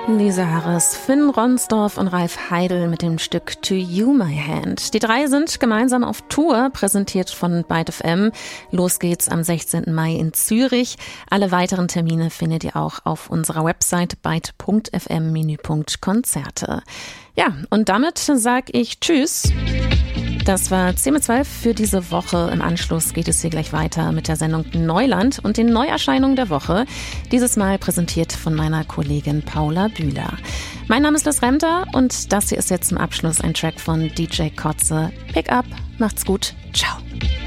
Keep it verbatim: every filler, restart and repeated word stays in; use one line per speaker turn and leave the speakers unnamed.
Lisa Harris, Finn Ronsdorf und Ralf Heidel mit dem Stück To You My Hand. Die drei sind gemeinsam auf Tour, präsentiert von Byte F M. Los geht's am sechzehnten Mai in Zürich. Alle weiteren Termine findet ihr auch auf unserer Website byte punkt f m Menüpunkt Konzerte. Ja, und damit sag ich Tschüss. Das war zehn mit zwölf für diese Woche. Im Anschluss geht es hier gleich weiter mit der Sendung Neuland und den Neuerscheinungen der Woche. Dieses Mal präsentiert von meiner Kollegin Paula Bühler. Mein Name ist Liz Remter und das hier ist jetzt zum Abschluss ein Track von D J Kotze. Pick up, macht's gut, ciao.